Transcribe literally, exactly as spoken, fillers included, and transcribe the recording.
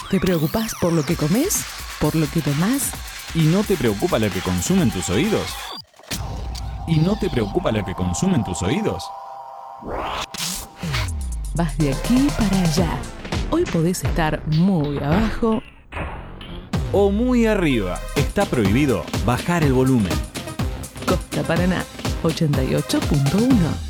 ¿Te preocupás por lo que comes? ¿Por lo que tomás? ¿Y no te preocupa lo que consumen tus oídos? ¿Y no te preocupa lo que consumen tus oídos? Vas de aquí para allá. Hoy podés estar muy abajo o muy arriba. Está prohibido bajar el volumen. Costa Paraná ochenta y ocho punto uno.